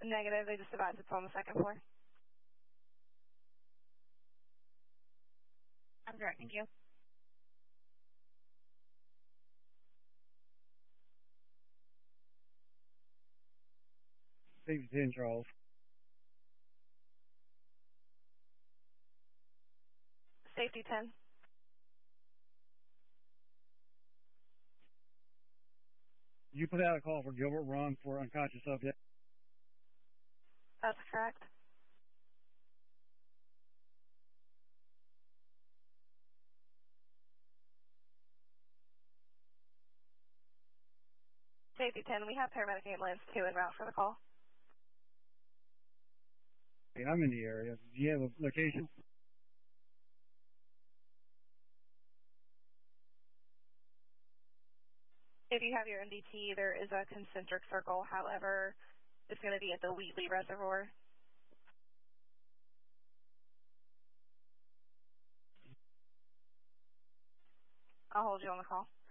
Negative. They just advised it's on the second floor. I'm correct. Thank you. Safety 10, Charles. Safety 10. You put out a call for Gilbert Rung for unconscious subject. That's correct. Safety 10, we have paramedic ambulance 2 en route for the call. Okay, I'm in the area. Do you have a location? If you have your MDT, there is a concentric circle. However, it's going to be at the Wheatley Reservoir. I'll hold you on the call.